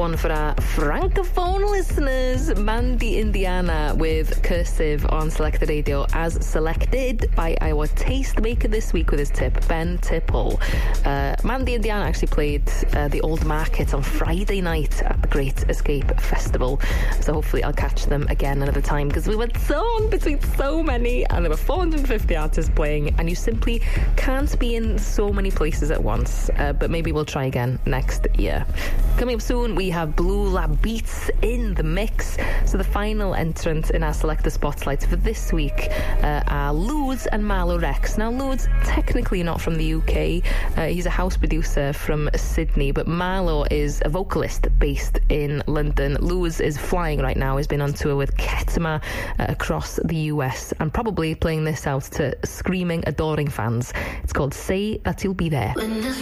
one for our francophone listeners. Mandy Indiana with Cursive on Selected Radio, as selected by our tastemaker this week with his tip, Ben Tipple. Mandy Indiana actually played the Old Market on Friday night at the Great Escape Festival, so hopefully I'll catch them again another time, because we went on between so many and there were 450 artists playing and you simply can't be in so many places at once, but maybe we'll try again next year. Coming up soon, we have Blue Lab Beats in the mix. So the final entrant in our Selector Spotlight for this week are Ludes and Marlo Rex. Now, Ludes technically not from the UK. He's a house producer from Sydney, but Marlo is a vocalist based in London. Ludes is flying right now. He's been on tour with Ketama across the US and probably playing this out to screaming, adoring fans. It's called Say That You'll Be There. When there's